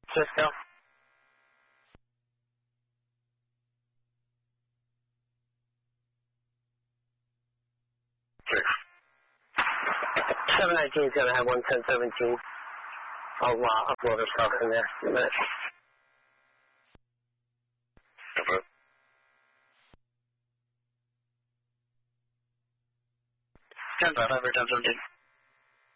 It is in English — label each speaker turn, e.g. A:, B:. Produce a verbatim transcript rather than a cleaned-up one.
A: Cisco.
B: Six.
A: seven nineteen is going to have one ten seventeen. I'll uh, upload her stuff in there in a minute.
B: Over.
A: ten five, ten seventeen.